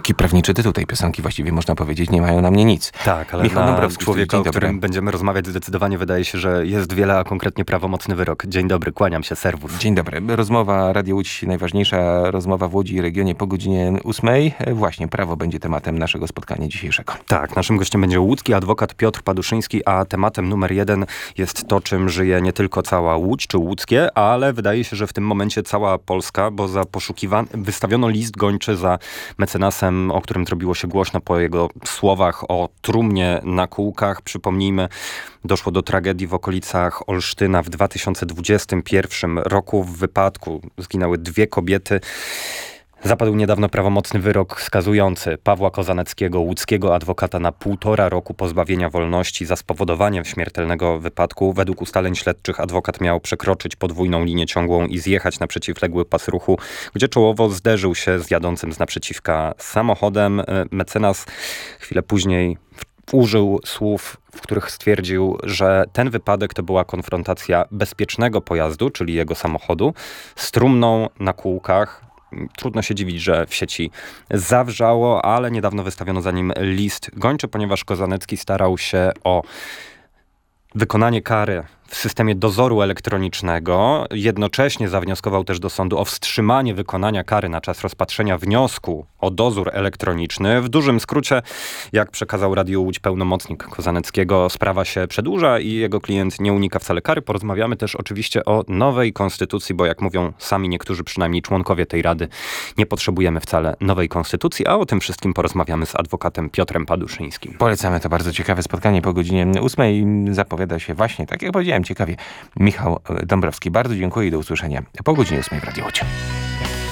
Taki prawniczy tytuł tej piosenki, właściwie można powiedzieć, nie mają na mnie nic. Tak, ale Michał na Dąbrowski, człowieka, o dzień którym dobry. będziemy rozmawiać, zdecydowanie wydaje się, że jest wiele, a konkretnie prawomocny wyrok. Dzień dobry, kłaniam się, serwus. Dzień dobry. Rozmowa Radio Łódź, najważniejsza rozmowa w Łodzi i regionie po godzinie 8. Właśnie prawo będzie tematem naszego spotkania dzisiejszego. Tak, naszym gościem będzie łódzki adwokat Piotr Paduszyński, a tematem numer 1 jest to, czym żyje nie tylko cała Łódź czy łódzkie, ale wydaje się, że w tym momencie cała Polska, bo wystawiono list gończy za mecenasem, o którym zrobiło się głośno po jego słowach o trumnie na kółkach. Przypomnijmy, doszło do tragedii w okolicach Olsztyna w 2021 roku. W wypadku zginęły 2 kobiety. Zapadł niedawno prawomocny wyrok skazujący Pawła Kozaneckiego, łódzkiego adwokata, na 1,5 roku pozbawienia wolności za spowodowanie śmiertelnego wypadku. Według ustaleń śledczych adwokat miał przekroczyć podwójną linię ciągłą i zjechać na przeciwległy pas ruchu, gdzie czołowo zderzył się z jadącym z naprzeciwka samochodem. Mecenas chwilę później użył słów, w których stwierdził, że ten wypadek to była konfrontacja bezpiecznego pojazdu, czyli jego samochodu, z trumną na kółkach. Trudno się dziwić, że w sieci zawrzało, ale niedawno wystawiono za nim list gończy, ponieważ Kozanecki starał się o wykonanie kary w systemie dozoru elektronicznego. Jednocześnie zawnioskował też do sądu o wstrzymanie wykonania kary na czas rozpatrzenia wniosku o dozór elektroniczny. W dużym skrócie, jak przekazał Radiu Łódź pełnomocnik Kozaneckiego, sprawa się przedłuża i jego klient nie unika wcale kary. Porozmawiamy też oczywiście o nowej konstytucji, bo jak mówią sami niektórzy, przynajmniej członkowie tej rady, nie potrzebujemy wcale nowej konstytucji, a o tym wszystkim porozmawiamy z adwokatem Piotrem Paduszyńskim. Polecamy, to bardzo ciekawe spotkanie po godzinie 8. Zapowiada się właśnie, tak jak powiedziałem, ciekawie. Michał Dąbrowski, bardzo dziękuję i do usłyszenia po godzinie 8 w Radiu Łódź.